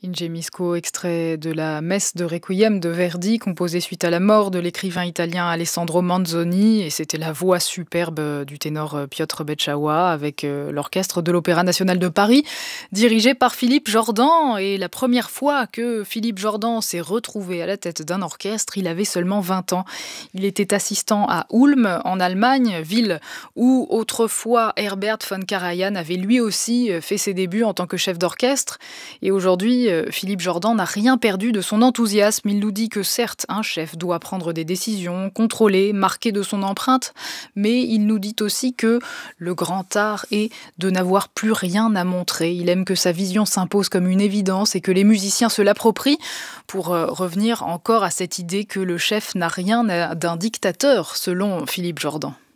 Ingemisco, extrait de la messe de Requiem de Verdi, composée suite à la mort de l'écrivain italien Alessandro Manzoni. Et c'était la voix superbe du ténor Piotr Beczała avec l'orchestre de l'Opéra national de Paris, dirigé par Philippe Jordan. Et la première fois que Philippe Jordan s'est retrouvé à la tête d'un orchestre, il avait seulement 20 ans. Il était assistant à Ulm, en Allemagne, ville où autrefois Herbert von Karajan avait lui aussi fait ses débuts en tant que chef d'orchestre. Et aujourd'hui, Philippe Jordan n'a rien perdu de son enthousiasme. Il nous dit que certes, un chef doit prendre des décisions, contrôler, marquer de son empreinte, mais il nous dit aussi que le grand art est de n'avoir plus rien à montrer. Il aime que sa vision s'impose comme une évidence et que les musiciens se l'approprient, pour revenir encore à cette idée que le chef n'a rien d'un dictateur, selon Philippe Jordan.